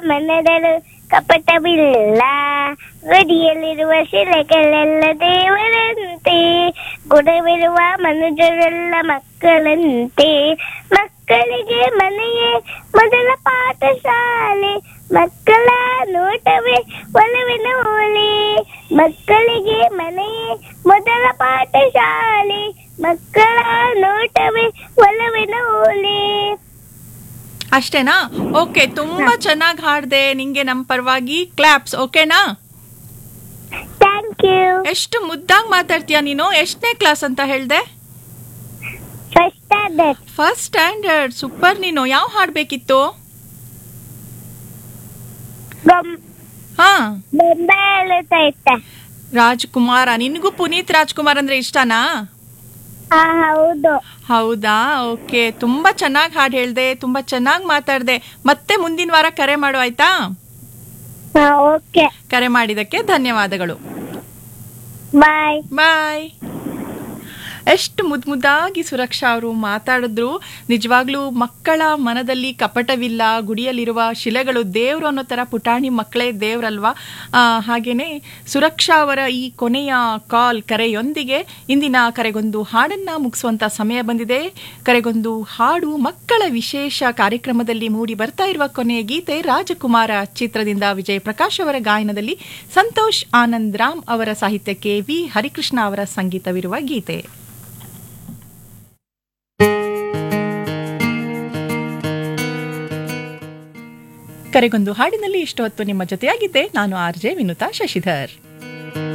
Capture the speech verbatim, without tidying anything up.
ಮನದಳು ಕಪಟವಿಲ್ಲ, ಗಡಿಯಲ್ಲಿರುವ ಶಿಲೆಗಳೆಲ್ಲ ದೇವರಂತೆ, ಗುಣವಿರುವ ಮನುಜರೆಲ್ಲ ಮಕ್ಕಳಂತೆ. ಮಕ್ಕಳಿಗೆ ಮನೆಯೇ ಮೊದಲ ಪಾಠಶಾಲೆ, ಮಕ್ಕಳ ನೋಟವೇ ಒಲವಿನ ಓಲೆ. ಮಕ್ಕಳಿಗೆ ಮನೆಯೇ ಮೊದಲ ಪಾಠಶಾಲೆ, ಮಕ್ಕಳ ನೋಟವೇ ಒಲವಿನ ಓಲೆ. ಅಷ್ಟೇನಾ? ಓಕೆ, ತುಂಬಾ ಚೆನ್ನಾಗಿ ಹಾಡ್ದೆ. ನಿಂಗೆ ನಮ್ಮ ಪರವಾಗಿ ಕ್ಲಾಪ್ಸ್. ಓಕೆನಾ? Thank you. ಎಷ್ಟು ಮುದ್ದಾಗಿ ಮಾತಾಡ್ತೀಯ ನೀನು. ಎಷ್ಟನೇ ಕ್ಲಾಸ್ ಅಂತ ಹೇಳ್ದೆ? First standard. First standard. Super. ನೀನು ಯಾವ ಹಾಡ್ಬೇಕಿತ್ತು? ಹಾ, ಬೊಂಬೆ ಹೇಳುತ್ತೈತೆ. ರಾಜ್ಕುಮಾರ. ನಿನಗೂ ಪುನೀತ್ ರಾಜ್ಕುಮಾರ್ ಅಂದ್ರೆ ಇಷ್ಟನಾ? ಹಾ, ಹೌದು. ಹೌದಾ? ಓಕೆ, ತುಂಬಾ ಚೆನ್ನಾಗಿ ಹಾಡು ಹೇಳ್ದೆ, ತುಂಬಾ ಚೆನ್ನಾಗಿ ಮಾತಾಡ್ದೆ. ಮತ್ತೆ ಮುಂದಿನ ವಾರ ಕರೆ ಮಾಡು, ಆಯ್ತಾ? ಹಾ, ಓಕೆ. ಕರೆ ಮಾಡಿದಕ್ಕೆ ಧನ್ಯವಾದಗಳು. ಬಾಯ್. ಬಾಯ್. ಎಷ್ಟು ಮುದ್ ಮುದ್ದಾಗಿ ಸುರಕ್ಷಾ ಅವರು ಮಾತಾಡಿದ್ರು. ನಿಜವಾಗ್ಲೂ ಮಕ್ಕಳ ಮನದಲ್ಲಿ ಕಪಟವಿಲ್ಲ, ಗುಡಿಯಲ್ಲಿರುವ ಶಿಲೆಗಳು ದೇವರು ಅನ್ನೋ ಥರ ಪುಟಾಣಿ ಮಕ್ಕಳೇ ದೇವ್ರಲ್ವಾ. ಹಾಗೆಯೇ ಸುರಕ್ಷಾ ಅವರ ಈ ಕೊನೆಯ ಕಾಲ್ ಕರೆಯೊಂದಿಗೆ ಇಂದಿನ ಕರೆಗೊಂದು ಹಾಡನ್ನು ಮುಗಿಸುವಂಥ ಸಮಯ ಬಂದಿದೆ. ಕರೆಗೊಂದು ಹಾಡು ಮಕ್ಕಳ ವಿಶೇಷ ಕಾರ್ಯಕ್ರಮದಲ್ಲಿ ಮೂಡಿ ಬರ್ತಾ ಇರುವ ಕೊನೆಯ ಗೀತೆ ರಾಜಕುಮಾರ ಚಿತ್ರದಿಂದ ವಿಜಯ್ ಪ್ರಕಾಶ್ ಅವರ ಗಾಯನದಲ್ಲಿ ಸಂತೋಷ್ ಆನಂದ್ ರಾಮ್ ಅವರ ಸಾಹಿತ್ಯಕ್ಕೆ ವಿ ಹರಿಕೃಷ್ಣ ಅವರ ಸಂಗೀತವಿರುವ ಗೀತೆ. ಕರೆಗೊಂದು ಹಾಡಿನಲ್ಲಿ ಇಷ್ಟು ಹೊತ್ತು ನಿಮ್ಮ ಜೊತೆಯಾಗಿದ್ದೆ ನಾನು ಆರ್ ಜೆ ವಿನುತಾ ಶಶಿಧರ್.